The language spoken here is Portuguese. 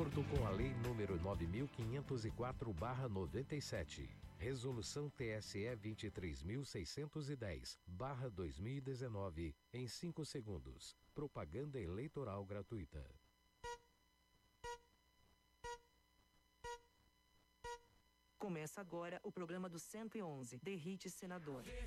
acordo com a Lei nº 9.504/97, Resolução TSE 23.610/2019, em 5 segundos. Propaganda eleitoral gratuita. Começa agora o programa do 111, Derrite Senador.